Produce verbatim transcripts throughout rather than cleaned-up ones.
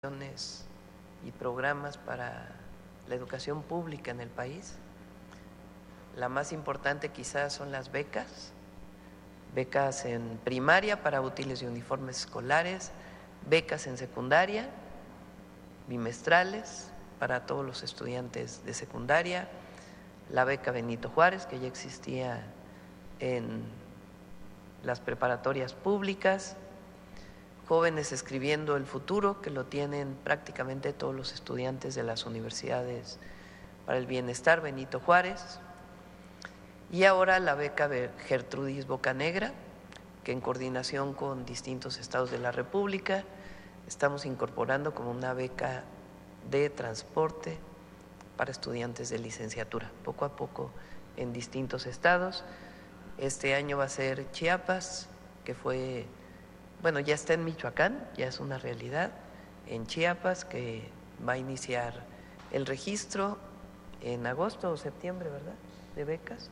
y programas para la educación pública en el país. La más importante quizás son las becas, becas en primaria para útiles y uniformes escolares, becas en secundaria, bimestrales para todos los estudiantes de secundaria, la beca Benito Juárez, que ya existía en las preparatorias públicas, Jóvenes Escribiendo el Futuro, que lo tienen prácticamente todos los estudiantes de las universidades para el bienestar Benito Juárez, y ahora la beca Gertrudis Bocanegra, que en coordinación con distintos estados de la República estamos incorporando como una beca de transporte para estudiantes de licenciatura, poco a poco en distintos estados. Este año va a ser Chiapas, que fue, bueno, ya está en Michoacán, ya es una realidad, en Chiapas, que va a iniciar el registro en agosto o septiembre, ¿verdad?, de becas,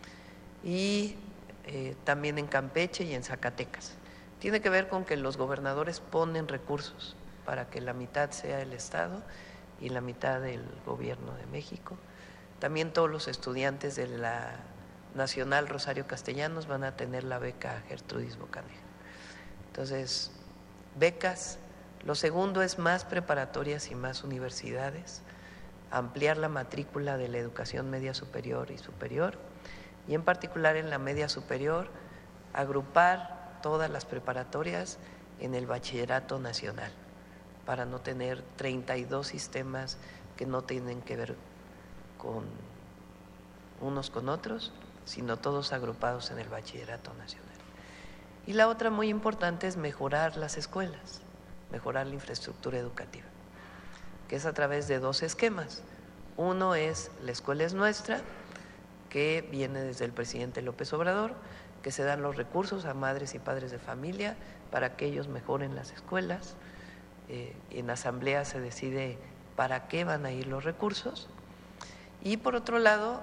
y eh, también en Campeche y en Zacatecas. Tiene que ver con que los gobernadores ponen recursos para que la mitad sea el Estado y la mitad del Gobierno de México. También todos los estudiantes de la Nacional Rosario Castellanos van a tener la beca Gertrudis Bocanegra. Entonces, becas. Lo segundo es más preparatorias y más universidades, ampliar la matrícula de la educación media superior y superior, y en particular en la media superior, agrupar todas las preparatorias en el bachillerato nacional, para no tener treinta y dos sistemas que no tienen que ver con unos con otros, sino todos agrupados en el bachillerato nacional. Y la otra muy importante es mejorar las escuelas, mejorar la infraestructura educativa, que es a través de dos esquemas. Uno es La Escuela es Nuestra, que viene desde el presidente López Obrador, que se dan los recursos a madres y padres de familia para que ellos mejoren las escuelas. Eh, en asamblea se decide para qué van a ir los recursos. Y por otro lado,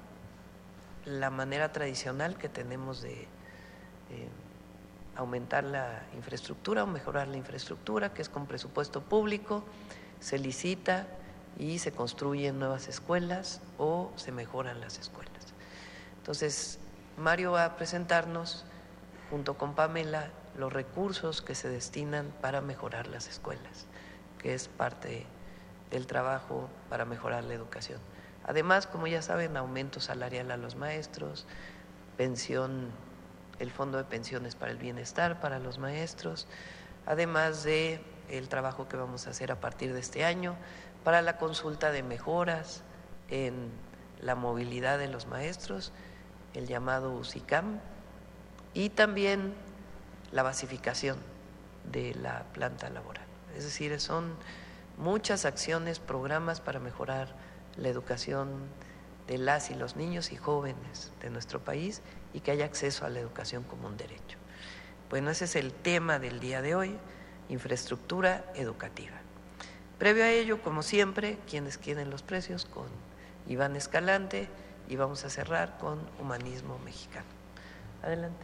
la manera tradicional que tenemos de eh, aumentar la infraestructura o mejorar la infraestructura, que es con presupuesto público, se licita y se construyen nuevas escuelas o se mejoran las escuelas. Entonces, Mario va a presentarnos, junto con Pamela, los recursos que se destinan para mejorar las escuelas, que es parte del trabajo para mejorar la educación. Además, como ya saben, aumento salarial a los maestros, pensión, el fondo de pensiones para el bienestar para los maestros, además de el trabajo que vamos a hacer a partir de este año para la consulta de mejoras en la movilidad de los maestros, el llamado UCICAM, y también la basificación de la planta laboral. Es decir, son muchas acciones, programas para mejorar la educación de las y los niños y jóvenes de nuestro país y que haya acceso a la educación como un derecho. Bueno, ese es el tema del día de hoy, infraestructura educativa. Previo a ello, como siempre, quienes quieren los precios con Iván Escalante, y vamos a cerrar con Humanismo Mexicano. Adelante.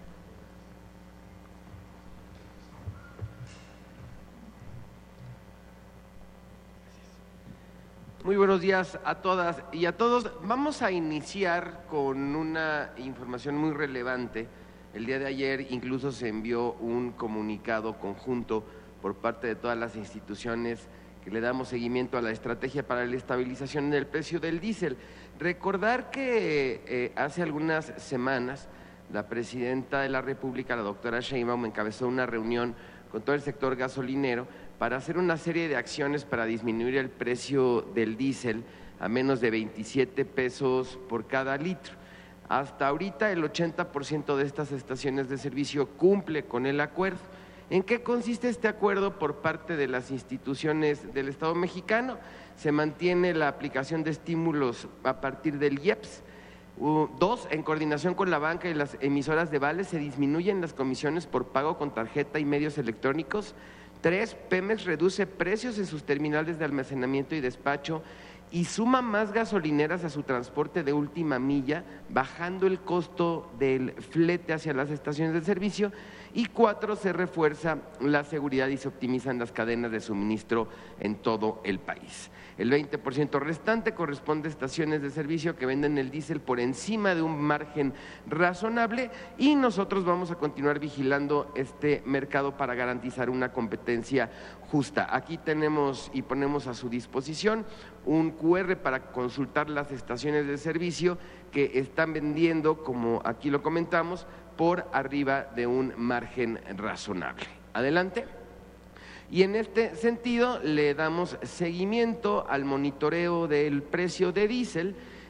Muy buenos días a todas y a todos. Vamos a iniciar con una información muy relevante. El día de ayer incluso se envió un comunicado conjunto por parte de todas las instituciones que le damos seguimiento a la estrategia para la estabilización del precio del diésel. Recordar que eh, hace algunas semanas la presidenta de la República, la doctora Sheinbaum, encabezó una reunión con todo el sector gasolinero para hacer una serie de acciones para disminuir el precio del diésel a menos de veintisiete pesos por cada litro. Hasta ahorita el ochenta por ciento de estas estaciones de servicio cumple con el acuerdo. ¿En qué consiste este acuerdo por parte de las instituciones del Estado mexicano? Se mantiene la aplicación de estímulos a partir del I E P S. Uh, dos, en coordinación con la banca y las emisoras de vales se disminuyen las comisiones por pago con tarjeta y medios electrónicos. Tres, Pemex reduce precios en sus terminales de almacenamiento y despacho y suma más gasolineras a su transporte de última milla, bajando el costo del flete hacia las estaciones de servicio. Y cuatro, se refuerza la seguridad y se optimizan las cadenas de suministro en todo el país. El veinte por ciento restante corresponde a estaciones de servicio que venden el diésel por encima de un margen razonable, y nosotros vamos a continuar vigilando este mercado para garantizar una competencia justa. Aquí tenemos y ponemos a su disposición un cu erre para consultar las estaciones de servicio que están vendiendo, como aquí lo comentamos, por arriba de un margen razonable. Adelante. Y en este sentido le damos seguimiento al monitoreo del precio de diésel.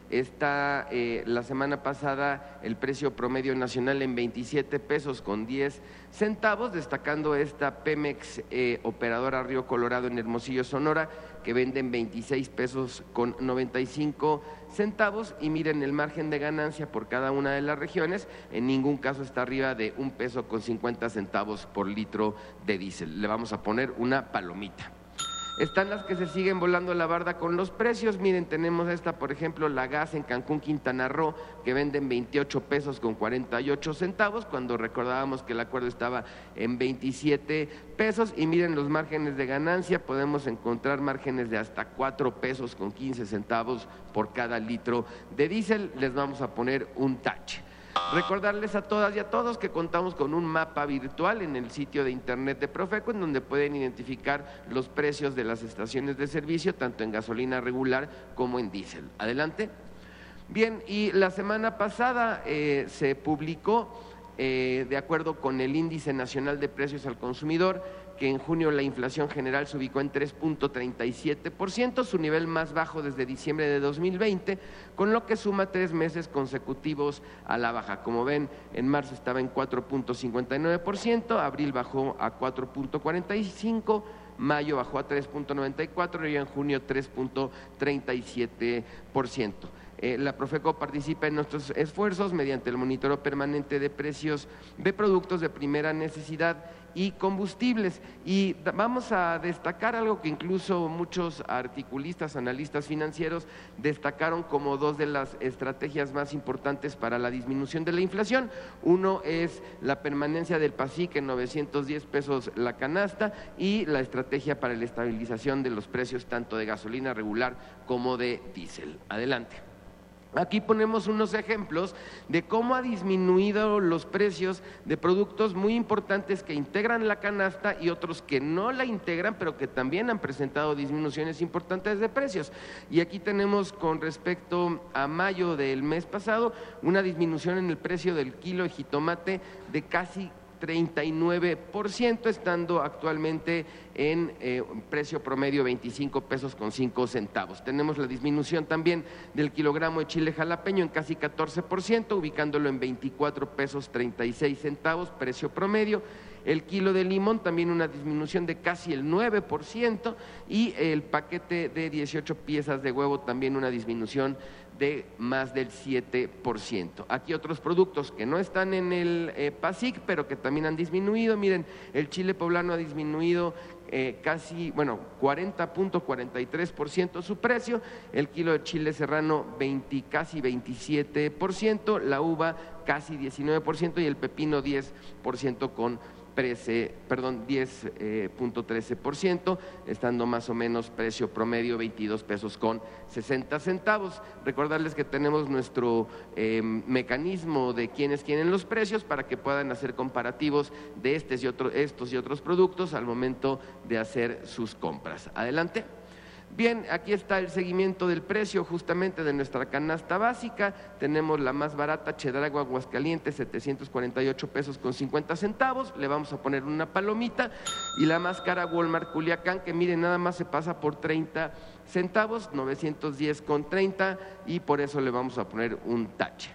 Está eh, la semana pasada el precio promedio nacional en veintisiete pesos con diez centavos, destacando esta Pemex eh, operadora Río Colorado en Hermosillo, Sonora, que vende en veintiséis pesos con noventa y cinco centavos. Y miren, el margen de ganancia por cada una de las regiones en ningún caso está arriba de un peso con cincuenta centavos por litro de diésel. Le vamos a poner una palomita. Están las que se siguen volando la barda con los precios. Miren, tenemos esta, por ejemplo, la gas en Cancún, Quintana Roo, que vende en veintiocho pesos con cuarenta y ocho centavos, cuando recordábamos que el acuerdo estaba en veintisiete pesos. Y miren los márgenes de ganancia, podemos encontrar márgenes de hasta cuatro pesos con quince centavos por cada litro de diésel. Les vamos a poner un tache. Recordarles a todas y a todos que contamos con un mapa virtual en el sitio de internet de Profeco, en donde pueden identificar los precios de las estaciones de servicio, tanto en gasolina regular como en diésel. Adelante. Bien, y la semana pasada eh, se publicó, eh, de acuerdo con el Índice Nacional de Precios al Consumidor, que en junio la inflación general se ubicó en tres punto treinta y siete por ciento, su nivel más bajo desde diciembre de dos mil veinte, con lo que suma tres meses consecutivos a la baja. Como ven, en marzo estaba en cuatro punto cincuenta y nueve por ciento, abril bajó a cuatro punto cuarenta y cinco por ciento, mayo bajó a tres punto noventa y cuatro por ciento y en junio tres punto treinta y siete por ciento. Eh, la Profeco participa en nuestros esfuerzos mediante el monitoreo permanente de precios de productos de primera necesidad y combustibles. Y vamos a destacar algo que incluso muchos articulistas, analistas financieros destacaron como dos de las estrategias más importantes para la disminución de la inflación. Uno es la permanencia del PASIC en novecientos diez pesos la canasta, y la estrategia para la estabilización de los precios tanto de gasolina regular como de diésel. Adelante. Aquí ponemos unos ejemplos de cómo ha disminuido los precios de productos muy importantes que integran la canasta y otros que no la integran, pero que también han presentado disminuciones importantes de precios. Y aquí tenemos, con respecto a mayo del mes pasado, una disminución en el precio del kilo de jitomate de casi treinta y nueve por ciento, estando actualmente en eh, precio promedio veinticinco pesos con cinco centavos. Tenemos la disminución también del kilogramo de chile jalapeño en casi catorce por ciento, ubicándolo en veinticuatro pesos treinta y seis centavos, precio promedio. El kilo de limón también una disminución de casi el nueve por ciento, y el paquete de dieciocho piezas de huevo también una disminución de más del siete por ciento. Aquí otros productos que no están en el eh, PASIC, pero que también han disminuido. Miren, el chile poblano ha disminuido eh, casi, bueno, cuarenta punto cuarenta y tres por ciento su precio, el kilo de chile serrano veinte, casi veintisiete por ciento, la uva casi diecinueve por ciento y el pepino diez por ciento con Prece, perdón, diez punto trece por ciento, estando más o menos precio promedio veintidós pesos con sesenta centavos. Recordarles que tenemos nuestro eh, mecanismo de quiénes quieren los precios para que puedan hacer comparativos de estos y, otro, estos y otros productos al momento de hacer sus compras. Adelante. Bien, aquí está el seguimiento del precio justamente de nuestra canasta básica. Tenemos la más barata, Chedraui Aguascalientes, setecientos cuarenta y ocho pesos con cincuenta centavos, le vamos a poner una palomita. Y la más cara, Walmart Culiacán, que miren, nada más se pasa por treinta centavos, novecientos diez con treinta, y por eso le vamos a poner un tache.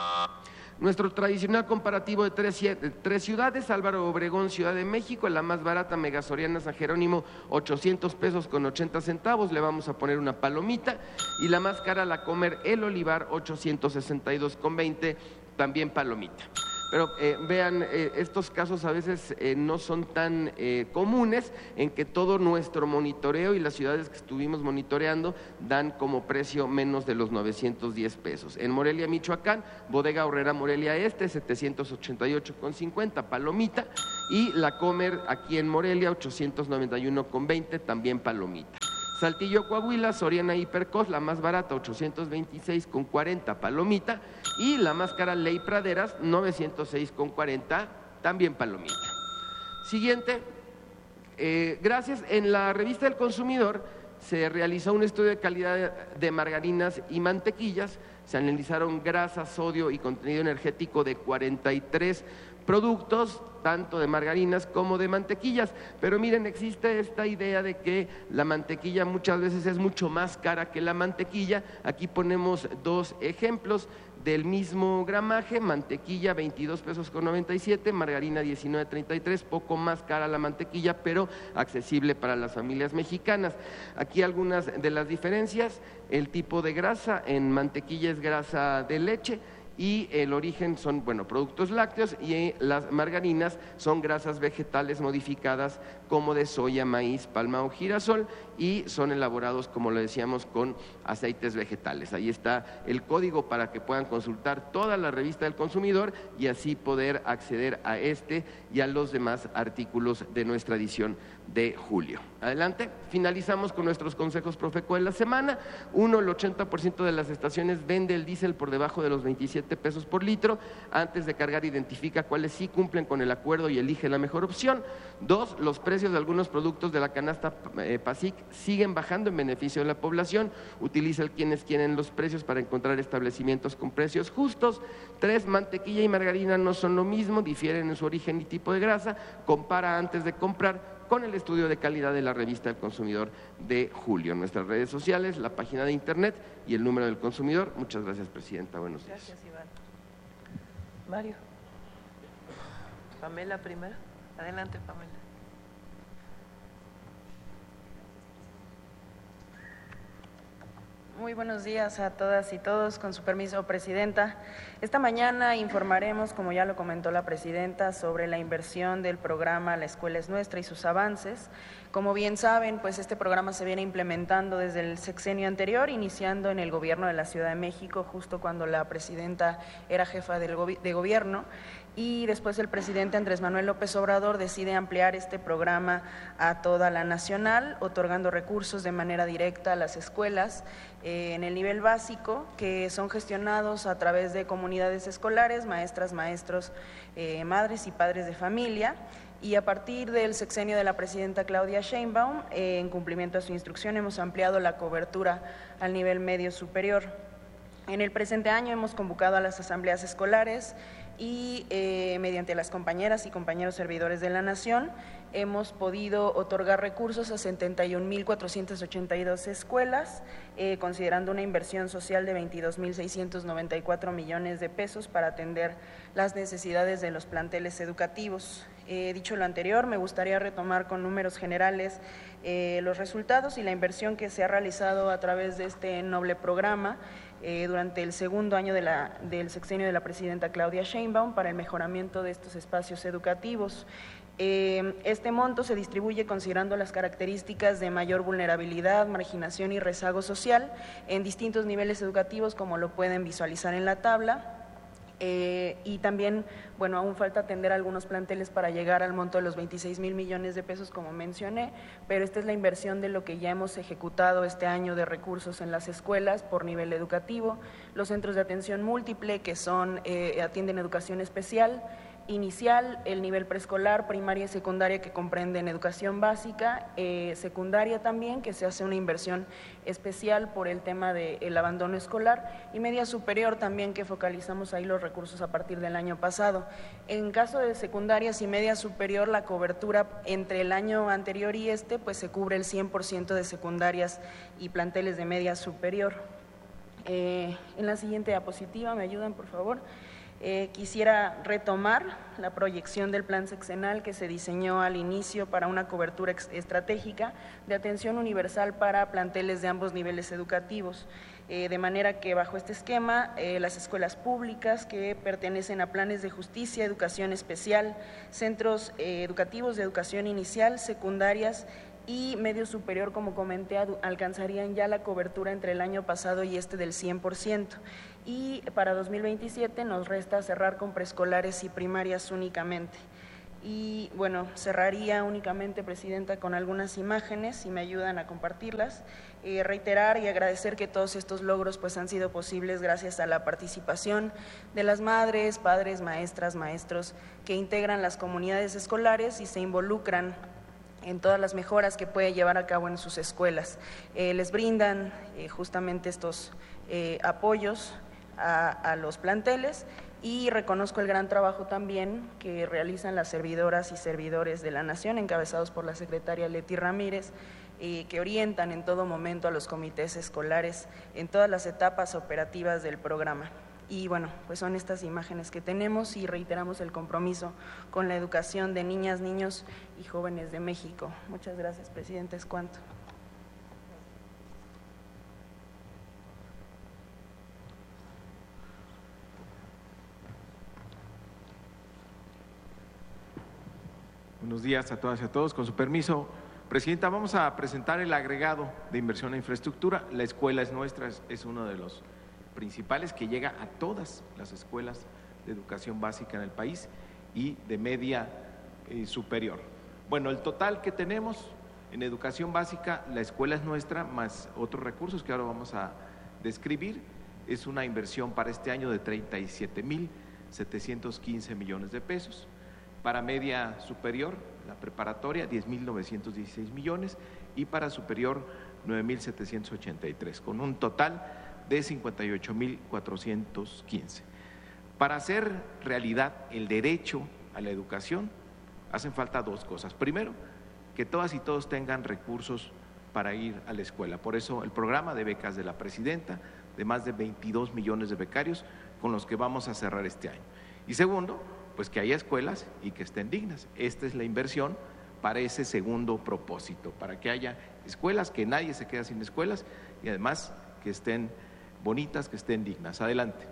Nuestro tradicional comparativo de tres, tres ciudades, Álvaro Obregón, Ciudad de México, la más barata, Mega Soriana San Jerónimo, ochocientos pesos con ochenta centavos, le vamos a poner una palomita. Y la más cara, La Comer El Olivar, ochocientos sesenta y dos con veinte, también palomita. Pero eh, vean, eh, estos casos a veces eh, no son tan eh, comunes, en que todo nuestro monitoreo y las ciudades que estuvimos monitoreando dan como precio menos de los novecientos diez pesos. En Morelia, Michoacán, Bodega Aurrera Morelia Este, setecientos ochenta y ocho con cincuenta, palomita, y La Comer aquí en Morelia, ochocientos noventa y uno con veinte, también palomita. Saltillo, Coahuila, Soriana Hipercos, la más barata, ochocientos veintiséis con cuarenta, palomita, y la más cara, Ley Praderas, novecientos seis con cuarenta, también palomita. Siguiente, eh, gracias, en la revista del Consumidor se realizó un estudio de calidad de margarinas y mantequillas, se analizaron grasa, sodio y contenido energético de cuarenta y tres productos, tanto de margarinas como de mantequillas, pero miren, existe esta idea de que la mantequilla muchas veces es mucho más cara que la mantequilla. Aquí ponemos dos ejemplos del mismo gramaje: mantequilla veintidós pesos con noventa y siete, margarina diecinueve treinta y tres, poco más cara la mantequilla, pero accesible para las familias mexicanas. Aquí algunas de las diferencias: el tipo de grasa, en mantequilla es grasa de leche, y el origen son, bueno, productos lácteos, y las margarinas son grasas vegetales modificadas como de soya, maíz, palma o girasol, y son elaborados, como lo decíamos, con aceites vegetales. Ahí está el código para que puedan consultar toda la revista del Consumidor y así poder acceder a este y a los demás artículos de nuestra edición de julio. Adelante, finalizamos con nuestros consejos Profeco de la semana. Uno, el ochenta por ciento de las estaciones vende el diésel por debajo de los veintisiete pesos por litro. Antes de cargar, identifica cuáles sí cumplen con el acuerdo y elige la mejor opción. Dos, los precios de algunos productos de la canasta eh, PASIC siguen bajando en beneficio de la población. Utiliza el quienes quieren los precios para encontrar establecimientos con precios justos. Tres, mantequilla y margarina no son lo mismo, difieren en su origen y tipo de grasa. Compara antes de comprar con el estudio de calidad de la revista del Consumidor de julio. Nuestras redes sociales, la página de internet y el número del consumidor. Muchas gracias, Presidenta. Buenos días. Gracias, Iván. Mario. Pamela primero. Adelante, Pamela. Muy buenos días a todas y todos. Con su permiso, Presidenta. Esta mañana informaremos, como ya lo comentó la Presidenta, sobre la inversión del programa La Escuela es Nuestra y sus avances. Como bien saben, pues este programa se viene implementando desde el sexenio anterior, iniciando en el gobierno de la Ciudad de México, justo cuando la Presidenta era jefa del gobi- de gobierno. Y después el presidente Andrés Manuel López Obrador decide ampliar este programa a toda la nacional, otorgando recursos de manera directa a las escuelas eh, en el nivel básico, que son gestionados a través de comunidades escolares, maestras, maestros, eh, madres y padres de familia. Y a partir del sexenio de la presidenta Claudia Sheinbaum, eh, en cumplimiento a su instrucción, hemos ampliado la cobertura al nivel medio superior. En el presente año hemos convocado a las asambleas escolares y eh, mediante las compañeras y compañeros servidores de la Nación hemos podido otorgar recursos a setenta y un mil cuatrocientas ochenta y dos escuelas, eh, considerando una inversión social de veintidós mil seiscientos noventa y cuatro millones de pesos para atender las necesidades de los planteles educativos. Eh, dicho lo anterior, me gustaría retomar con números generales eh, los resultados y la inversión que se ha realizado a través de este noble programa Eh, durante el segundo año de la, del sexenio de la presidenta Claudia Sheinbaum para el mejoramiento de estos espacios educativos. Eh, este monto se distribuye considerando las características de mayor vulnerabilidad, marginación y rezago social en distintos niveles educativos, como lo pueden visualizar en la tabla. Eh, y también, bueno, aún falta atender algunos planteles para llegar al monto de los veintiséis mil millones de pesos, como mencioné, pero esta es la inversión de lo que ya hemos ejecutado este año de recursos en las escuelas por nivel educativo, los centros de atención múltiple, que son eh, atienden educación especial, inicial, el nivel preescolar, primaria y secundaria, que comprenden educación básica, eh, secundaria también, que se hace una inversión especial por el tema del abandono escolar, y media superior también, que focalizamos ahí los recursos a partir del año pasado. En caso de secundarias y media superior, la cobertura entre el año anterior y este, pues se cubre el cien por ciento de secundarias y planteles de media superior. Eh, en la siguiente diapositiva, ¿me ayudan, por favor? Eh, quisiera retomar la proyección del plan sexenal que se diseñó al inicio para una cobertura estratégica de atención universal para planteles de ambos niveles educativos, eh, de manera que bajo este esquema eh, las escuelas públicas que pertenecen a planes de justicia, educación especial, centros eh, educativos de educación inicial, secundarias y medio superior, como comenté, alcanzarían ya la cobertura entre el año pasado y este del cien por ciento. Y para dos mil veintisiete nos resta cerrar con preescolares y primarias únicamente. Y bueno, cerraría únicamente, Presidenta, con algunas imágenes, si me ayudan a compartirlas. Eh, reiterar y agradecer que todos estos logros pues han sido posibles gracias a la participación de las madres, padres, maestras, maestros que integran las comunidades escolares y se involucran en todas las mejoras que puede llevar a cabo en sus escuelas. Eh, les brindan eh, justamente estos eh, apoyos a, a los planteles y reconozco el gran trabajo también que realizan las servidoras y servidores de la Nación, encabezados por la secretaria Leti Ramírez, eh, que orientan en todo momento a los comités escolares en todas las etapas operativas del programa. Y bueno, pues son estas imágenes que tenemos y reiteramos el compromiso con la educación de niñas, niños y jóvenes de México. Muchas gracias, Presidente. Es cuanto. Buenos días a todas y a todos. Con su permiso, Presidenta, vamos a presentar el agregado de inversión en infraestructura. La escuela es nuestra, es uno de los principales que llega a todas las escuelas de educación básica en el país y de media eh, superior. Bueno, el total que tenemos en educación básica, la escuela es nuestra, más otros recursos que ahora vamos a describir, es una inversión para este año de treinta y siete mil setecientos quince millones de pesos. Para media superior, la preparatoria, diez mil novecientos dieciséis millones y para superior, nueve mil setecientos ochenta y tres, con un total de cincuenta y ocho mil cuatrocientos quince. Para hacer realidad el derecho a la educación, hacen falta dos cosas. Primero, que todas y todos tengan recursos para ir a la escuela. Por eso el programa de becas de la Presidenta, de más de veintidós millones de becarios, con los que vamos a cerrar este año. Y segundo, pues que haya escuelas y que estén dignas. Esta es la inversión para ese segundo propósito, para que haya escuelas, que nadie se quede sin escuelas y además que estén bonitas, que estén dignas. Adelante.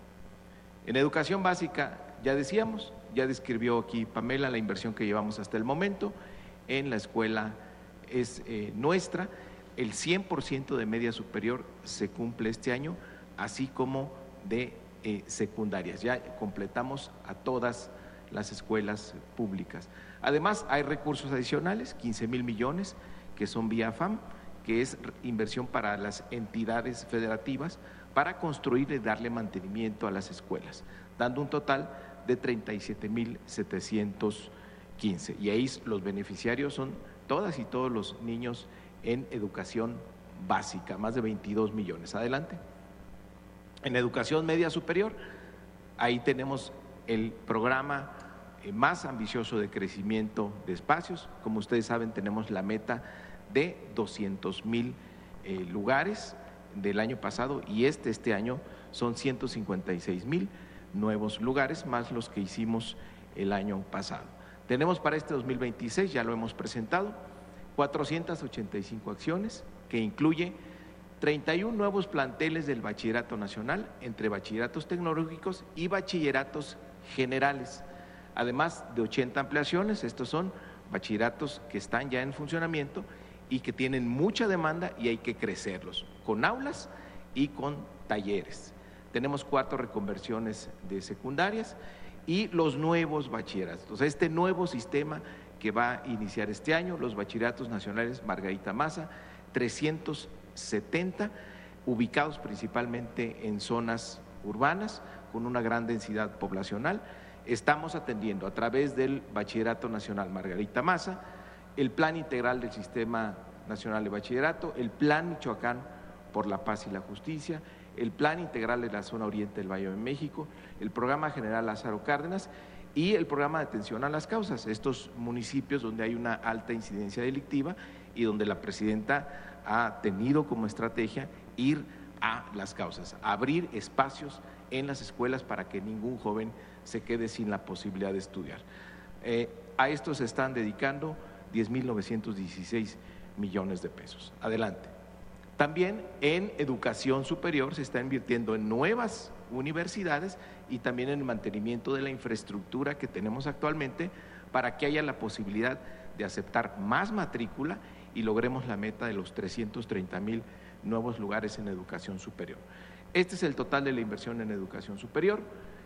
En educación básica, ya decíamos, ya describió aquí Pamela la inversión que llevamos hasta el momento. En la escuela es eh, nuestra, el cien por ciento de media superior se cumple este año, así como de eh, secundarias. Ya completamos a todas las escuelas públicas. Además, hay recursos adicionales, quince mil millones, que son vía F A M, que es inversión para las entidades federativas para construir y darle mantenimiento a las escuelas, dando un total de treinta y siete mil setecientos quince. Y ahí los beneficiarios son todas y todos los niños en educación básica, más de veintidós millones. Adelante. En educación media superior, ahí tenemos el programa más ambicioso de crecimiento de espacios. Como ustedes saben, tenemos la meta de doscientos mil eh, lugares del año pasado y este, este año son ciento cincuenta y seis mil nuevos lugares, más los que hicimos el año pasado. Tenemos para este dos mil veintiséis, ya lo hemos presentado, cuatrocientas ochenta y cinco acciones que incluye treinta y uno nuevos planteles del Bachillerato Nacional entre bachilleratos tecnológicos y bachilleratos generales, además de ochenta ampliaciones. Estos son bachilleratos que están ya en funcionamiento y que tienen mucha demanda y hay que crecerlos, con aulas y con talleres. Tenemos cuatro reconversiones de secundarias y los nuevos bachilleratos. Este nuevo sistema que va a iniciar este año, los bachilleratos nacionales Margarita Maza, trescientos setenta, ubicados principalmente en zonas urbanas con una gran densidad poblacional. Estamos atendiendo a través del Bachillerato Nacional Margarita Maza, el Plan Integral del Sistema Nacional de Bachillerato, el Plan Michoacán por la Paz y la Justicia, el Plan Integral de la Zona Oriente del Valle de México, el Programa General Lázaro Cárdenas y el Programa de Atención a las Causas, estos municipios donde hay una alta incidencia delictiva y donde la Presidenta ha tenido como estrategia ir a las causas, abrir espacios en las escuelas para que ningún joven se quede sin la posibilidad de estudiar. Eh, a esto se están dedicando diez mil novecientos dieciséis millones de pesos. Adelante. También en educación superior se está invirtiendo en nuevas universidades y también en el mantenimiento de la infraestructura que tenemos actualmente para que haya la posibilidad de aceptar más matrícula y logremos la meta de los trescientos treinta mil nuevos lugares en educación superior. Este es el total de la inversión en educación superior.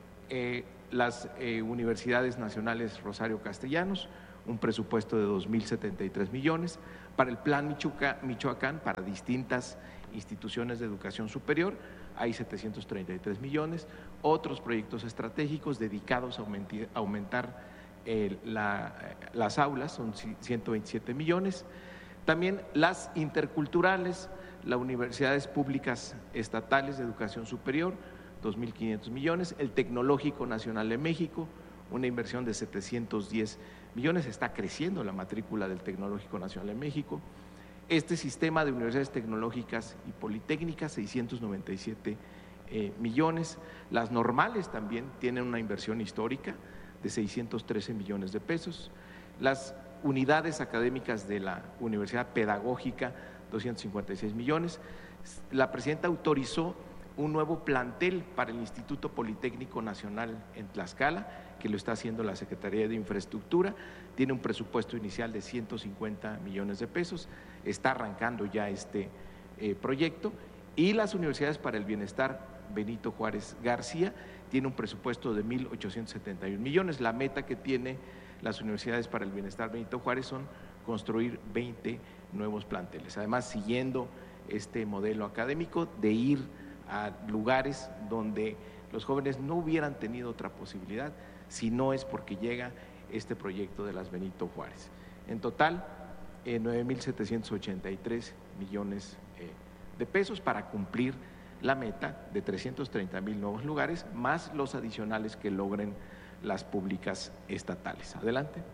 Eh, las eh, universidades nacionales Rosario Castellanos, un presupuesto de dos mil setenta y tres millones, para el Plan Michoacán, Michoacán para distintas instituciones de educación superior, hay setecientos treinta y tres millones, otros proyectos estratégicos dedicados a aumentar, aumentar eh, la, las aulas, son ciento veintisiete millones, también las interculturales, las universidades públicas estatales de educación superior, dos mil quinientos millones, el Tecnológico Nacional de México, una inversión de setecientos diez millones, está creciendo la matrícula del Tecnológico Nacional de México. Este sistema de universidades tecnológicas y politécnicas, seiscientos noventa y siete eh, millones. Las normales también tienen una inversión histórica de seiscientos trece millones de pesos. Las unidades académicas de la Universidad Pedagógica, doscientos cincuenta y seis millones. La presidenta autorizó un nuevo plantel para el Instituto Politécnico Nacional en Tlaxcala, que lo está haciendo la Secretaría de Infraestructura, tiene un presupuesto inicial de ciento cincuenta millones de pesos, está arrancando ya este eh, proyecto, y las Universidades para el Bienestar Benito Juárez García tiene un presupuesto de mil ochocientos setenta y un millones. La meta que tiene las Universidades para el Bienestar Benito Juárez son construir veinte nuevos planteles, además siguiendo este modelo académico de ir a lugares donde los jóvenes no hubieran tenido otra posibilidad si no es porque llega este proyecto de las Benito Juárez. En total, eh, nueve mil setecientos ochenta y tres millones eh, de pesos para cumplir la meta de trescientos treinta mil nuevos lugares, más los adicionales que logren las públicas estatales. Adelante.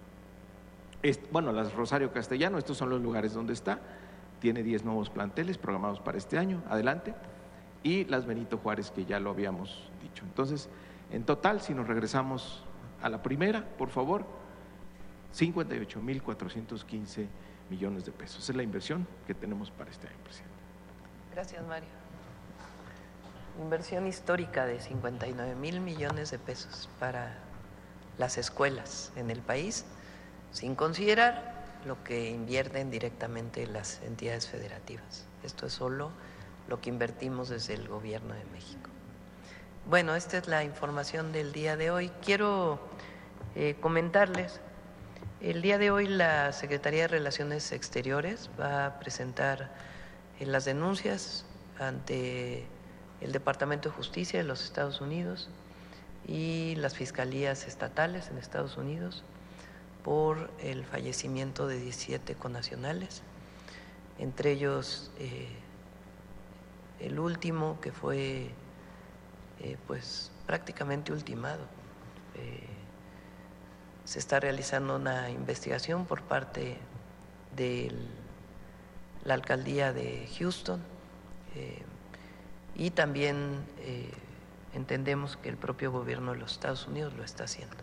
Este, bueno, las Rosario Castellano, estos son los lugares donde está, tiene diez nuevos planteles programados para este año. Adelante. Y las Benito Juárez, que ya lo habíamos dicho. Entonces, en total, si nos regresamos a la primera, por favor, cincuenta y ocho mil cuatrocientos quince millones de pesos. Esa es la inversión que tenemos para este año, presidente. Gracias, Mario. Inversión histórica de cincuenta y nueve mil millones de pesos para las escuelas en el país, sin considerar lo que invierten directamente las entidades federativas. Esto es solo lo que invertimos desde el Gobierno de México. Bueno, esta es la información del día de hoy. Quiero eh, comentarles, el día de hoy la Secretaría de Relaciones Exteriores va a presentar eh, las denuncias ante el Departamento de Justicia de los Estados Unidos y las fiscalías estatales en Estados Unidos por el fallecimiento de diecisiete connacionales, entre ellos eh, el último que fue eh, pues prácticamente ultimado. Eh, se está realizando una investigación por parte de la alcaldía de Houston eh, y también eh, entendemos que el propio gobierno de los Estados Unidos lo está haciendo.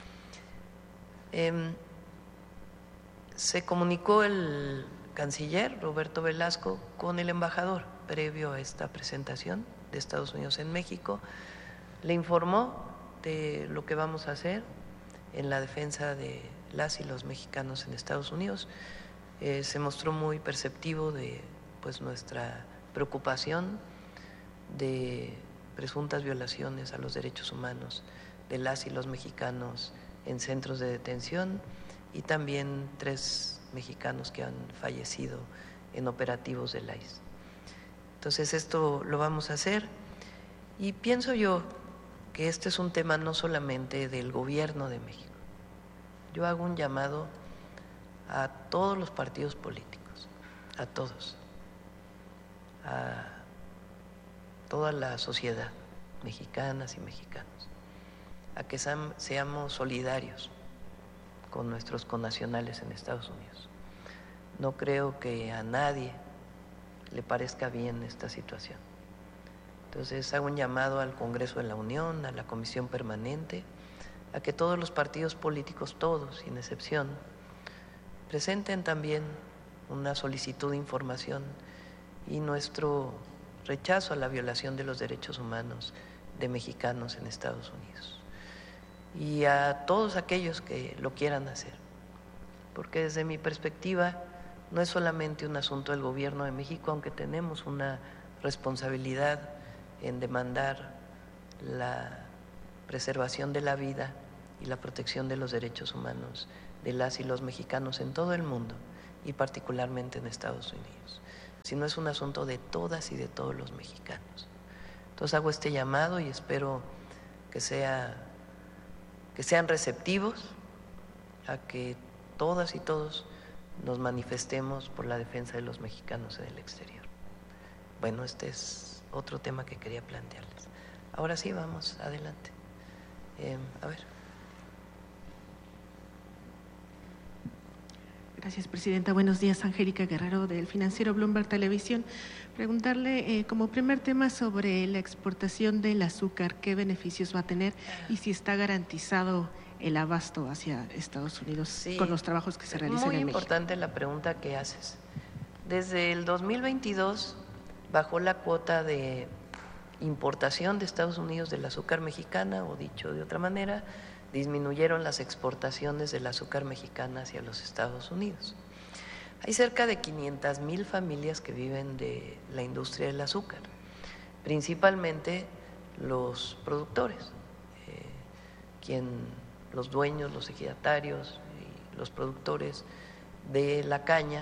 Eh, se comunicó el canciller Roberto Velasco con el embajador previo a esta presentación de Estados Unidos en México, le informó de lo que vamos a hacer en la defensa de las y los mexicanos en Estados Unidos. Eh, se mostró muy perceptivo de pues nuestra preocupación de presuntas violaciones a los derechos humanos de las y los mexicanos en centros de detención y también tres mexicanos que han fallecido en operativos del I C E. Entonces esto lo vamos a hacer y pienso yo que este es un tema no solamente del Gobierno de México. Yo hago un llamado a todos los partidos políticos, a todos, a toda la sociedad, mexicanas y mexicanos, a que seamos solidarios con nuestros connacionales en Estados Unidos. No creo que a nadie le parezca bien esta situación. Entonces hago un llamado al Congreso de la Unión, a la Comisión Permanente, a que todos los partidos políticos, todos, sin excepción, presenten también una solicitud de información y nuestro rechazo a la violación de los derechos humanos de mexicanos en Estados Unidos. Y a todos aquellos que lo quieran hacer, porque desde mi perspectiva no es solamente un asunto del Gobierno de México, aunque tenemos una responsabilidad en demandar la preservación de la vida y la protección de los derechos humanos de las y los mexicanos en todo el mundo y particularmente en Estados Unidos, sino es un asunto de todas y de todos los mexicanos. Entonces hago este llamado y espero que sea, que sean receptivos a que todas y todos nos manifestemos por la defensa de los mexicanos en el exterior. Bueno, este es otro tema que quería plantearles. Ahora sí, vamos adelante. Eh, a ver. Gracias, Presidenta. Buenos días, Angélica Guerrero, del financiero Bloomberg Televisión. Preguntarle eh, como primer tema sobre la exportación del azúcar, ¿qué beneficios va a tener y si está garantizado el abasto hacia Estados Unidos sí, con los trabajos que se realizan en México? Muy importante la pregunta que haces. Desde el dos mil veintidós bajó la cuota de importación de Estados Unidos del azúcar mexicana, o dicho de otra manera, disminuyeron las exportaciones del azúcar mexicana hacia los Estados Unidos. Hay cerca de quinientas mil familias que viven de la industria del azúcar, principalmente los productores, eh, quien, los dueños, los ejidatarios y los productores de la caña,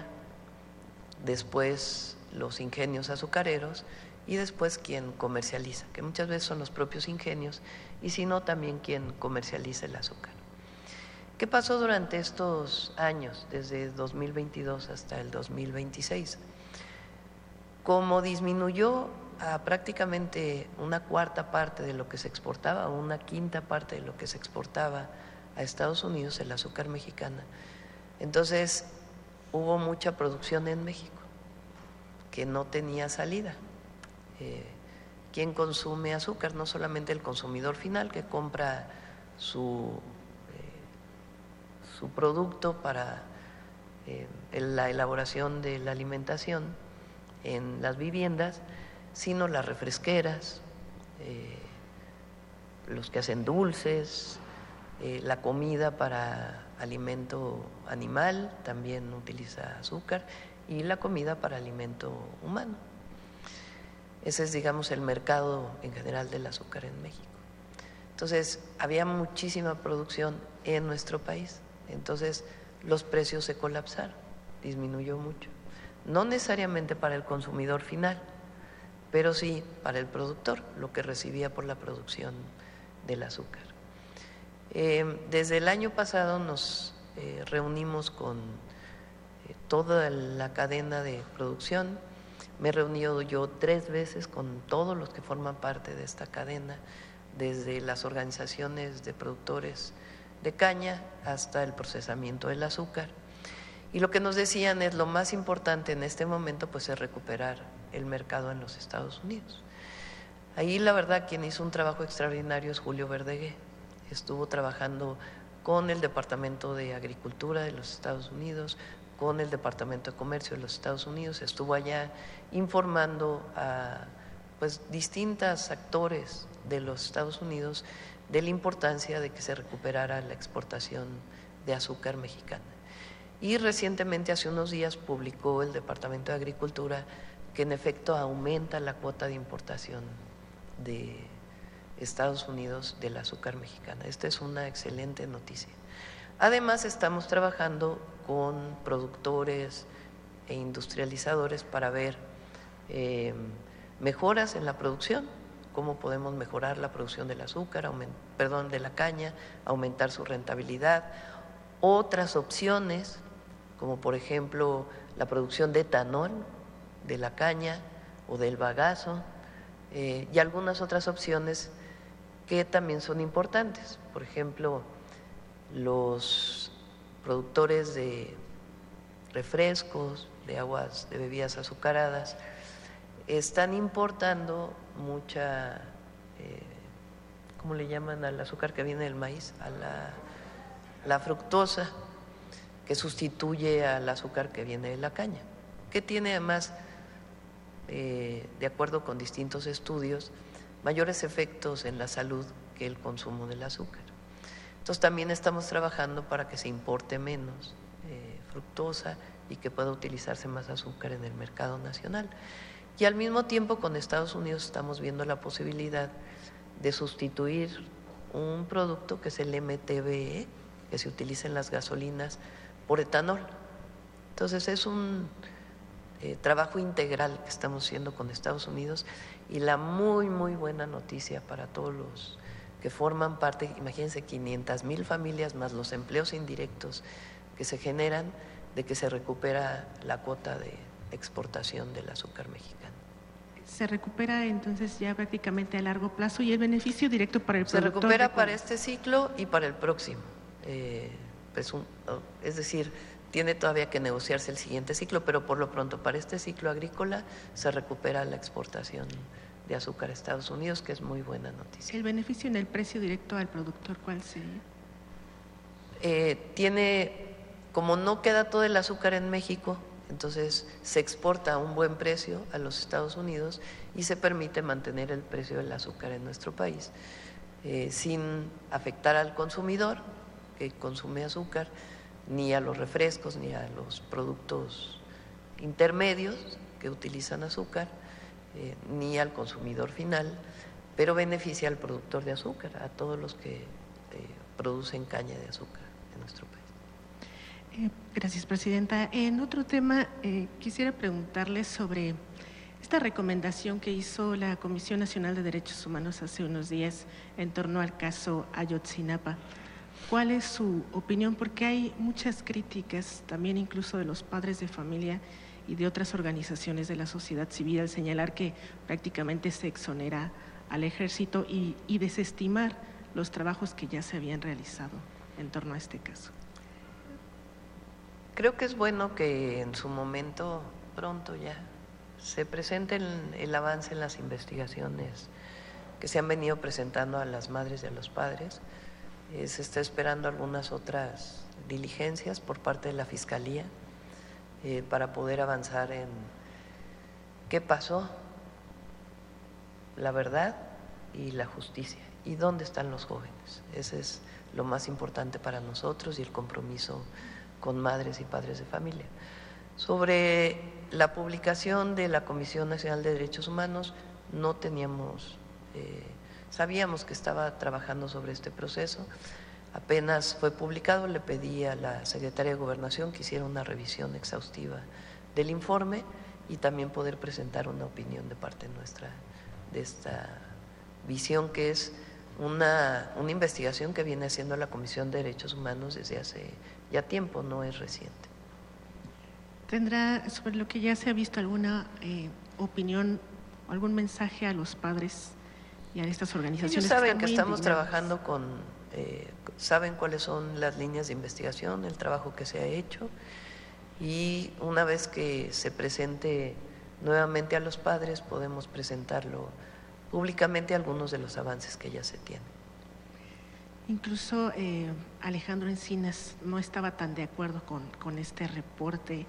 después los ingenios azucareros y después quien comercializa, que muchas veces son los propios ingenios y si no también quien comercializa el azúcar. ¿Qué pasó durante estos años, desde dos mil veintidós hasta el dos mil veintiséis? Como disminuyó a prácticamente una cuarta parte de lo que se exportaba, o una quinta parte de lo que se exportaba a Estados Unidos, el azúcar mexicana, entonces hubo mucha producción en México que no tenía salida. Eh, ¿Quién consume azúcar? No solamente el consumidor final que compra su, eh, su producto para eh, la elaboración de la alimentación en las viviendas, sino las refresqueras, eh, los que hacen dulces, eh, la comida para alimento animal también utiliza azúcar y la comida para alimento humano. Ese es, digamos, el mercado en general del azúcar en México. Entonces, había muchísima producción en nuestro país, entonces los precios se colapsaron, disminuyó mucho. No necesariamente para el consumidor final, pero sí para el productor, lo que recibía por la producción del azúcar. Eh, desde el año pasado nos eh, reunimos con eh, toda la cadena de producción. Me he reunido yo tres veces con todos los que forman parte de esta cadena, desde las organizaciones de productores de caña hasta el procesamiento del azúcar. Y lo que nos decían es lo más importante en este momento pues es recuperar el mercado en los Estados Unidos. Ahí la verdad quien hizo un trabajo extraordinario es Julio Verdegué. Estuvo trabajando con el Departamento de Agricultura de los Estados Unidos, con el Departamento de Comercio de los Estados Unidos, estuvo allá informando a pues, distintos actores de los Estados Unidos de la importancia de que se recuperara la exportación de azúcar mexicana. Y recientemente, hace unos días, publicó el Departamento de Agricultura que en efecto aumenta la cuota de importación de Estados Unidos del azúcar mexicana. Esta es una excelente noticia. Además, estamos trabajando con productores e industrializadores para ver eh, mejoras en la producción, cómo podemos mejorar la producción del azúcar, aument, perdón, de la caña, aumentar su rentabilidad, otras opciones, como por ejemplo la producción de etanol de la caña o del bagazo, eh, y algunas otras opciones que también son importantes, por ejemplo, los productores de refrescos, de aguas, de bebidas azucaradas, están importando mucha, eh, ¿cómo le llaman al azúcar que viene del maíz? A la, la fructosa, que sustituye al azúcar que viene de la caña, que tiene además, eh, de acuerdo con distintos estudios, mayores efectos en la salud que el consumo del azúcar. Entonces también estamos trabajando para que se importe menos eh, fructosa y que pueda utilizarse más azúcar en el mercado nacional. Y al mismo tiempo con Estados Unidos estamos viendo la posibilidad de sustituir un producto que es el M T B E, que se utiliza en las gasolinas, por etanol. Entonces es un eh, trabajo integral que estamos haciendo con Estados Unidos y la muy, muy buena noticia para todos los que forman parte, imagínense, quinientas mil familias más los empleos indirectos que se generan, de que se recupera la cuota de exportación del azúcar mexicano. Se recupera entonces ya prácticamente a largo plazo y el beneficio directo para el se productor. Se recupera para este ciclo y para el próximo. Eh, pues un, es decir, tiene todavía que negociarse el siguiente ciclo, pero por lo pronto para este ciclo agrícola se recupera la exportación de azúcar a Estados Unidos, que es muy buena noticia. ¿El beneficio en el precio directo al productor cuál sería? Eh, tiene, como no queda todo el azúcar en México, entonces se exporta a un buen precio a los Estados Unidos y se permite mantener el precio del azúcar en nuestro país, eh, sin afectar al consumidor que consume azúcar, ni a los refrescos, ni a los productos intermedios que utilizan azúcar, eh, ni al consumidor final, pero beneficia al productor de azúcar, a todos los que eh, producen caña de azúcar en nuestro país. Eh, gracias, Presidenta. En otro tema, eh, quisiera preguntarle sobre esta recomendación que hizo la Comisión Nacional de Derechos Humanos hace unos días en torno al caso Ayotzinapa. ¿Cuál es su opinión? Porque hay muchas críticas, también incluso de los padres de familia y de otras organizaciones de la sociedad civil, al señalar que prácticamente se exonera al ejército y, y desestimar los trabajos que ya se habían realizado en torno a este caso. Creo que es bueno que en su momento, pronto ya, se presente el, el avance en las investigaciones que se han venido presentando a las madres y a los padres. Eh, se está esperando algunas otras diligencias por parte de la Fiscalía eh, para poder avanzar en qué pasó, la verdad y la justicia, y dónde están los jóvenes. Ese es lo más importante para nosotros y el compromiso con madres y padres de familia. Sobre la publicación de la Comisión Nacional de Derechos Humanos, no teníamos, eh, sabíamos que estaba trabajando sobre este proceso, apenas fue publicado, le pedí a la Secretaría de Gobernación que hiciera una revisión exhaustiva del informe y también poder presentar una opinión de parte nuestra de esta visión que es una, una investigación que viene haciendo la Comisión de Derechos Humanos desde hace ya tiempo, no es reciente. ¿Tendrá sobre lo que ya se ha visto alguna eh, opinión o algún mensaje a los padres y a estas organizaciones? Ellos saben que, que estamos indignadas? trabajando con, eh, saben cuáles son las líneas de investigación, el trabajo que se ha hecho y una vez que se presente nuevamente a los padres podemos presentarlo públicamente algunos de los avances que ya se tienen. Incluso eh, Alejandro Encinas no estaba tan de acuerdo con, con este reporte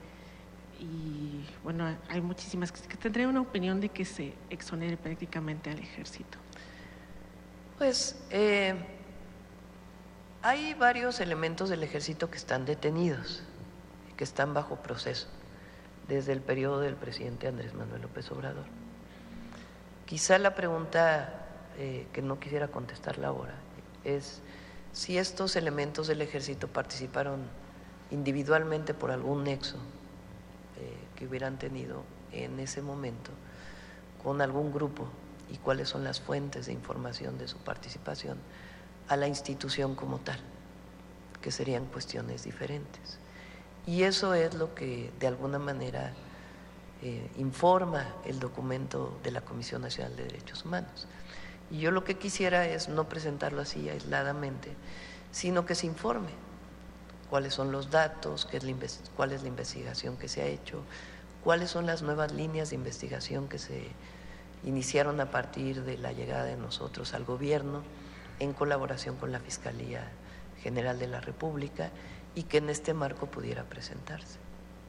y bueno, hay muchísimas que tendría una opinión de que se exonere prácticamente al ejército. Pues eh, hay varios elementos del ejército que están detenidos, que están bajo proceso desde el periodo del presidente Andrés Manuel López Obrador. Quizá la pregunta eh, que no quisiera contestarla ahora es si estos elementos del ejército participaron individualmente por algún nexo eh, que hubieran tenido en ese momento con algún grupo y cuáles son las fuentes de información de su participación a la institución como tal, que serían cuestiones diferentes. Y eso es lo que de alguna manera eh, informa el documento de la Comisión Nacional de Derechos Humanos. Y yo lo que quisiera es no presentarlo así aisladamente, sino que se informe cuáles son los datos, qué es la cuál es la investigación que se ha hecho, cuáles son las nuevas líneas de investigación que se iniciaron a partir de la llegada de nosotros al gobierno en colaboración con la Fiscalía General de la República y que en este marco pudiera presentarse.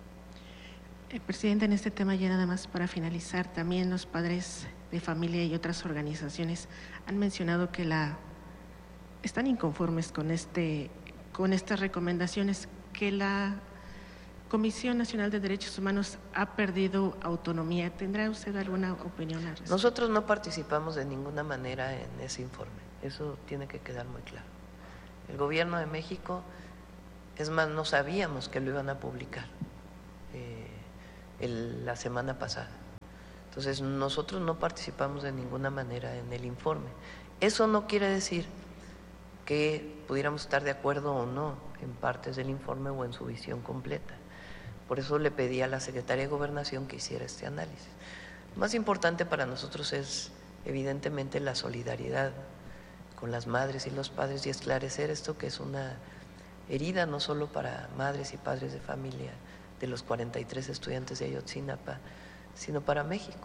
Eh, presidente, en este tema ya nada más para finalizar, también los padres de familia y otras organizaciones han mencionado que la están inconformes con este con estas recomendaciones, que la Comisión Nacional de Derechos Humanos ha perdido autonomía. ¿Tendrá usted alguna opinión al respecto? Nosotros no participamos de ninguna manera en ese informe, eso tiene que quedar muy claro. El Gobierno de México, es más, no sabíamos que lo iban a publicar eh, el, la semana pasada. Entonces, nosotros no participamos de ninguna manera en el informe. Eso no quiere decir que pudiéramos estar de acuerdo o no en partes del informe o en su visión completa. Por eso le pedí a la Secretaría de Gobernación que hiciera este análisis. Lo más importante para nosotros es, evidentemente, la solidaridad con las madres y los padres y esclarecer esto que es una herida no solo para madres y padres de familia de los cuarenta y tres estudiantes de Ayotzinapa, sino para México.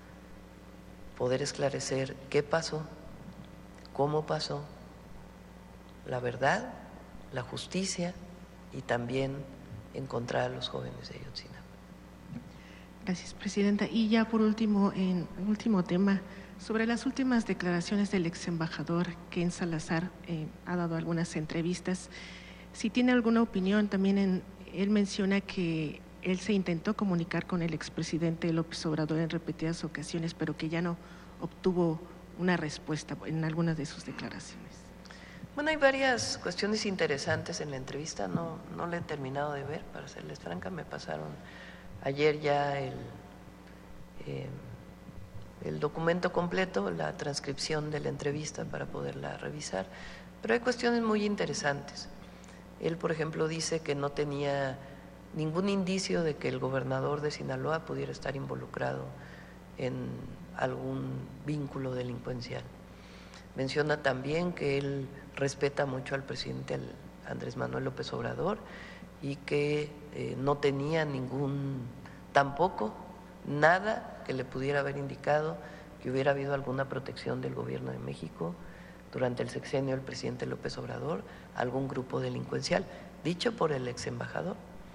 Poder esclarecer qué pasó, cómo pasó, la verdad, la justicia y también encontrar a los jóvenes de Ayotzinapa. Gracias, presidenta. Y ya por último, en último tema, sobre las últimas declaraciones del ex embajador Ken Salazar, eh, ha dado algunas entrevistas. Si tiene alguna opinión, también en, él menciona que él se intentó comunicar con el expresidente López Obrador en repetidas ocasiones, pero que ya no obtuvo una respuesta en algunas de sus declaraciones. Bueno, hay varias cuestiones interesantes en la entrevista, no, no la he terminado de ver, para serles franca, me pasaron ayer ya el, eh, el documento completo, la transcripción de la entrevista para poderla revisar, pero hay cuestiones muy interesantes. Él, por ejemplo, dice que no tenía ningún indicio de que el gobernador de Sinaloa pudiera estar involucrado en algún vínculo delincuencial. Menciona también que él respeta mucho al presidente Andrés Manuel López Obrador y que eh, no tenía ningún, tampoco nada que le pudiera haber indicado que hubiera habido alguna protección del gobierno de México durante el sexenio del presidente López Obrador, algún grupo delincuencial, dicho por el ex embajador.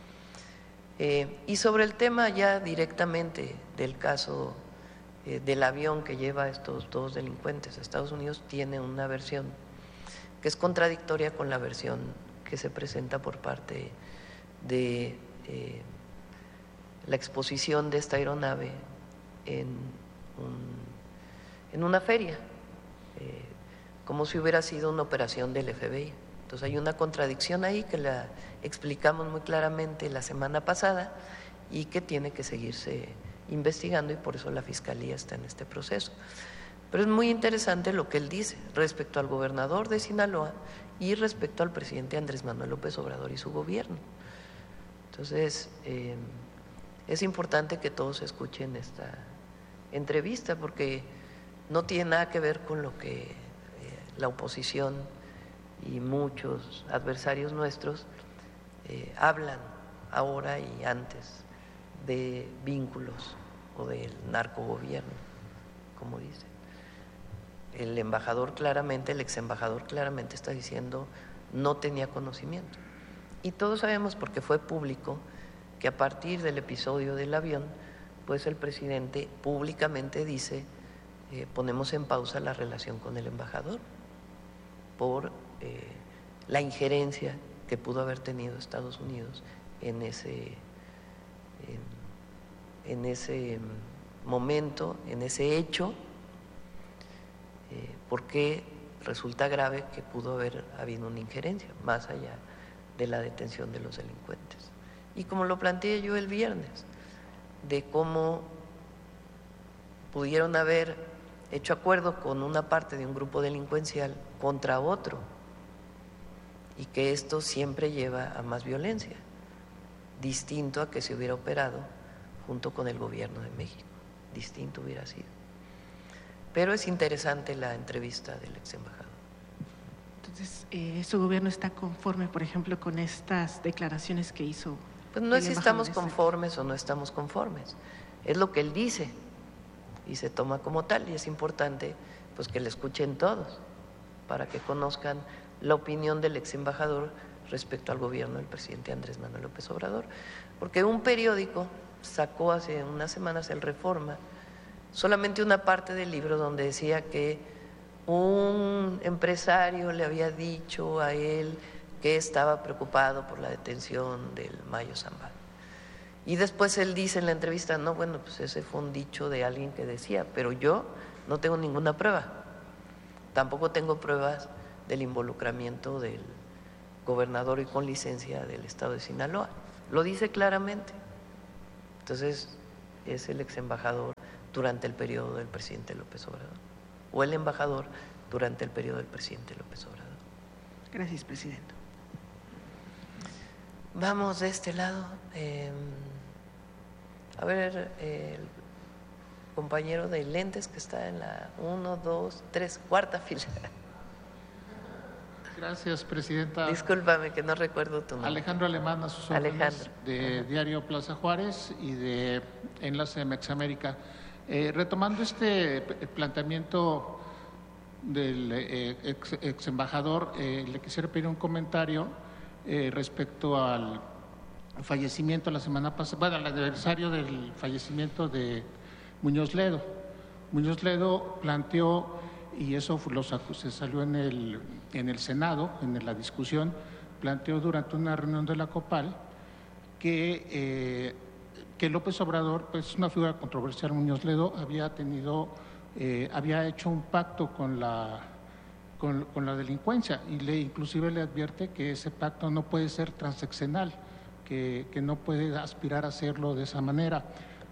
Eh, y sobre el tema ya directamente del caso eh, del avión que lleva a estos dos delincuentes a Estados Unidos, tiene una versión que es contradictoria con la versión que se presenta por parte de eh, la exposición de esta aeronave en, un, en una feria, eh, como si hubiera sido una operación del F B I. Entonces hay una contradicción ahí que la explicamos muy claramente la semana pasada y que tiene que seguirse investigando y por eso la Fiscalía está en este proceso. Pero es muy interesante lo que él dice respecto al gobernador de Sinaloa y respecto al presidente Andrés Manuel López Obrador y su gobierno. Entonces, eh, es importante que todos escuchen esta entrevista porque no tiene nada que ver con lo que eh, la oposición y muchos adversarios nuestros eh, hablan ahora y antes de vínculos o del narcogobierno, como dicen. El embajador claramente, el ex embajador claramente está diciendo no tenía conocimiento. Y todos sabemos, porque fue público, que a partir del episodio del avión, pues el presidente públicamente dice eh, ponemos en pausa la relación con el embajador por eh, la injerencia que pudo haber tenido Estados Unidos en ese, en, en ese momento, en ese hecho, eh, porque resulta grave que pudo haber habido una injerencia, más allá de la detención de los delincuentes. Y como lo planteé yo el viernes, de cómo pudieron haber hecho acuerdo con una parte de un grupo delincuencial contra otro y que esto siempre lleva a más violencia, distinto a que se hubiera operado junto con el gobierno de México, distinto hubiera sido. Pero es interesante la entrevista del ex embajador. Entonces, eh, ¿su gobierno está conforme, por ejemplo, con estas declaraciones que hizo Pues no es si estamos conformes o no estamos conformes, es lo que él dice y se toma como tal, y es importante pues que le escuchen todos para que conozcan la opinión del ex embajador respecto al gobierno del presidente Andrés Manuel López Obrador, porque un periódico sacó hace unas semanas, el Reforma, solamente una parte del libro donde decía que un empresario le había dicho a él que estaba preocupado por la detención del Mayo Zambada. Y después él dice en la entrevista, no, bueno, pues ese fue un dicho de alguien que decía, pero yo no tengo ninguna prueba. Tampoco tengo pruebas del involucramiento del gobernador y con licencia del estado de Sinaloa. Lo dice claramente. Entonces, es el ex embajador durante el periodo del presidente López Obrador, o el embajador durante el periodo del presidente López Obrador. Gracias, presidente. Vamos de este lado. Eh, a ver, eh, el compañero de lentes que está en la uno, dos, tres, cuarta fila. Gracias, presidenta. Discúlpame que no recuerdo tu nombre. Alejandro Alemán, a sus órdenes, Alejandro. de Ajá. Diario Plaza Juárez y de Enlace de Mexamérica. Eh, retomando este planteamiento del eh, ex, ex embajador, eh, le quisiera pedir un comentario eh, respecto al fallecimiento la semana pasada, bueno, al aniversario del fallecimiento de Muñoz Ledo. Muñoz Ledo planteó, y eso lo sacó, se salió en el, en el Senado, en la discusión, planteó durante una reunión de la COPAL que, eh, que López Obrador, pues una figura controversial, Muñoz Ledo, había tenido, eh, había hecho un pacto con la, con, con la delincuencia y le inclusive le advierte que ese pacto no puede ser transaccional, que, que no puede aspirar a hacerlo de esa manera.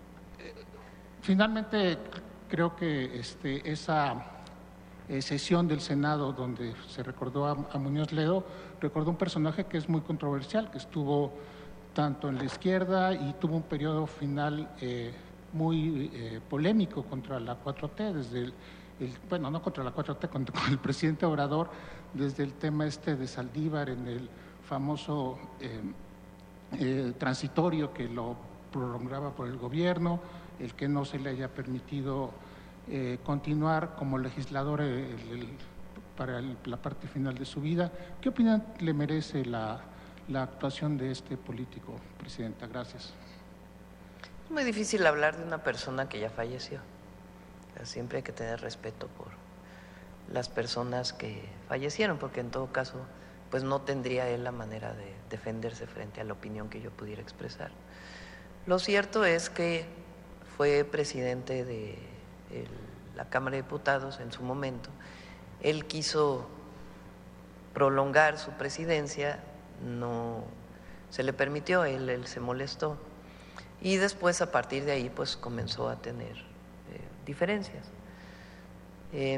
Finalmente, creo que este, esa eh, sesión del Senado donde se recordó a, a Muñoz Ledo, recordó un personaje que es muy controversial, que estuvo tanto en la izquierda y tuvo un periodo final eh, muy eh, polémico contra la cuatro T, desde el, el, bueno, no contra la cuatro T, contra con el presidente Obrador, desde el tema este de Saldívar en el famoso eh, eh, transitorio que lo prolongaba por el gobierno, el que no se le haya permitido eh, continuar como legislador el, el, para el, la parte final de su vida. ¿Qué opinión le merece la, la actuación de este político, presidenta? Gracias. Es muy difícil hablar de una persona que ya falleció. Siempre hay que tener respeto por las personas que fallecieron, porque en todo caso pues no tendría él la manera de defenderse frente a la opinión que yo pudiera expresar. Lo cierto es que fue presidente de el, la Cámara de Diputados en su momento. Él quiso prolongar su presidencia, no se le permitió, él, él se molestó. Y después, a partir de ahí, pues comenzó a tener eh, diferencias. Eh,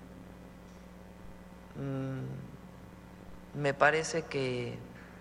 mm, me parece que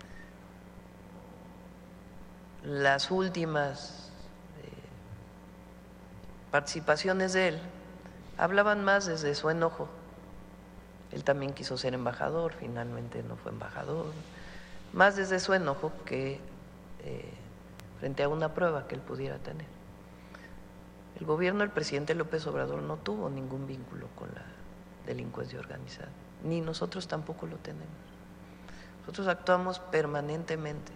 las últimas eh, participaciones de él hablaban más desde su enojo. Él también quiso ser embajador, finalmente no fue embajador, más desde su enojo que eh, frente a una prueba que él pudiera tener. El gobierno del presidente López Obrador no tuvo ningún vínculo con la delincuencia organizada, ni nosotros tampoco lo tenemos. Nosotros actuamos permanentemente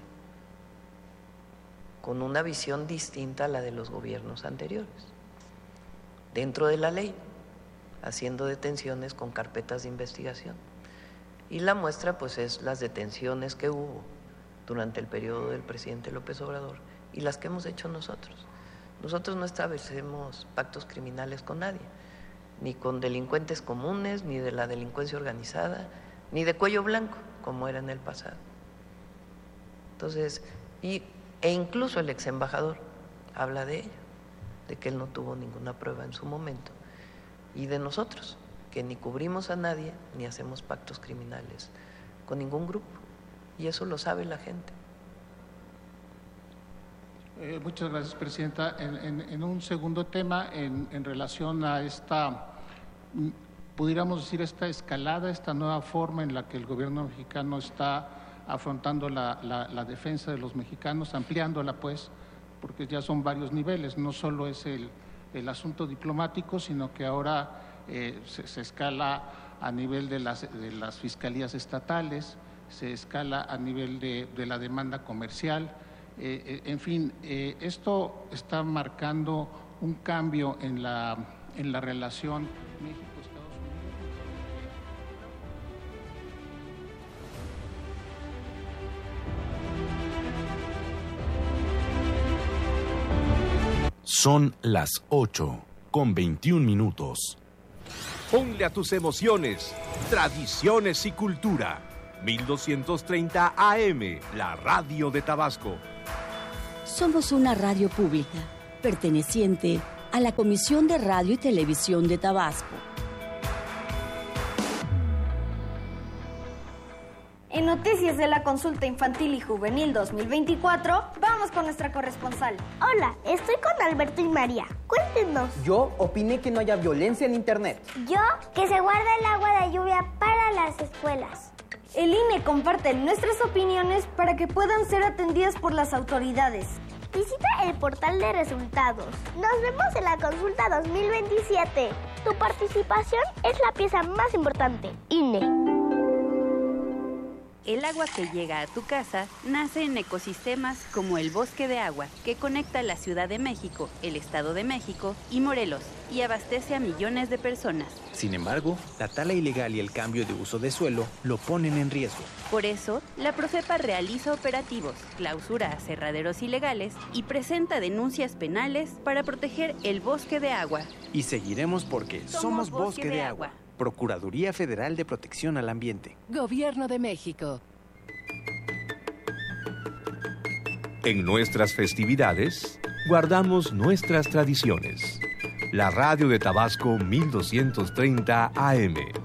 con una visión distinta a la de los gobiernos anteriores, dentro de la ley, haciendo detenciones con carpetas de investigación. Y la muestra pues es las detenciones que hubo durante el periodo del presidente López Obrador y las que hemos hecho nosotros. Nosotros no establecemos pactos criminales con nadie, ni con delincuentes comunes, ni de la delincuencia organizada, ni de cuello blanco, como era en el pasado. Entonces, y, e incluso el ex embajador habla de ello, de que él no tuvo ninguna prueba en su momento, y de nosotros, que ni cubrimos a nadie, ni hacemos pactos criminales con ningún grupo, y eso lo sabe la gente. Eh, muchas gracias, presidenta. En, en, en un segundo tema, en, en relación a esta, pudiéramos decir, esta escalada, esta nueva forma en la que el gobierno mexicano está afrontando la, la, la defensa de los mexicanos, ampliándola pues, porque ya son varios niveles, no solo es el, el asunto diplomático, sino que ahora eh, se, se escala a nivel de las, de las fiscalías estatales, se escala a nivel de, de la demanda comercial. Eh, eh, en fin, eh, esto está marcando un cambio en la, en la relación México-Estados Unidos. Son las ocho con veintiún minutos. Ponle a tus emociones, tradiciones y cultura. mil doscientos treinta A M, la radio de Tabasco. Somos una radio pública, perteneciente a la Comisión de Radio y Televisión de Tabasco. En noticias de la Consulta Infantil y Juvenil dos mil veinticuatro, vamos con nuestra corresponsal. Hola, estoy con Alberto y María. Cuéntenos. Yo opiné que no haya violencia en Internet. Yo, que se guarda el agua de lluvia para las escuelas. El I N E comparte nuestras opiniones para que puedan ser atendidas por las autoridades. Visita el portal de resultados. Nos vemos en la Consulta dos mil veintisiete. Tu participación es la pieza más importante. I N E. El agua que llega a tu casa nace en ecosistemas como el Bosque de Agua, que conecta la Ciudad de México, el Estado de México y Morelos, y abastece a millones de personas. Sin embargo, la tala ilegal y el cambio de uso de suelo lo ponen en riesgo. Por eso, la Profepa realiza operativos, clausura aserraderos ilegales y presenta denuncias penales para proteger el Bosque de Agua. Y seguiremos porque somos, somos Bosque, Bosque de, de Agua. Agua. Procuraduría Federal de Protección al Ambiente. Gobierno de México. En nuestras festividades, guardamos nuestras tradiciones. La radio de Tabasco mil doscientos treinta A M.